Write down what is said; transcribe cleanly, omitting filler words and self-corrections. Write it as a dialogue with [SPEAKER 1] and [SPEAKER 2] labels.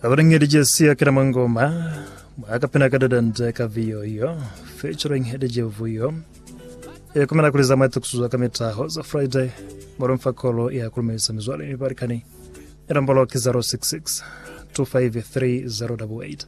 [SPEAKER 1] Kabaringi DJ Sia kina mangoma akapenda kadadanda kavio hiyo featuring DJ Vuyo kumena kuliza maitu kusuza kamita Hoza Friday Morumfakolo ya kulumisa mizwali mibarikani Irambolo ki 066 253 088